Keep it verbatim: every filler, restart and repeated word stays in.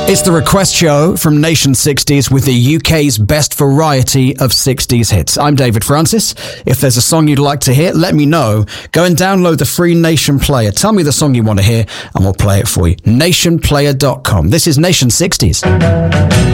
It's the Request Show from Nation sixties with the U K's best variety of sixties hits. I'm David Francis. If there's a song you'd like to hear, let me know. Go and download the free Nation Player. Tell me the song you want to hear and we'll play it for you. nation player dot com. This is Nation sixties.